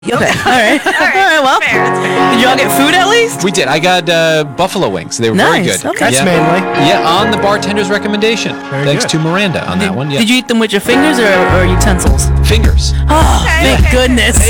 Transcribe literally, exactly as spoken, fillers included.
Okay. All right. All right. Well, Fair, that's fair. did y'all get food at least? We did. I got uh, buffalo wings. They were very Nice, good. okay. That's yeah. manly. Yeah, on the bartender's recommendation. Very Thanks good. to Miranda on that one. Yeah. Did you eat them with your fingers or, or utensils? Fingers. Oh, Okay, thank okay. goodness.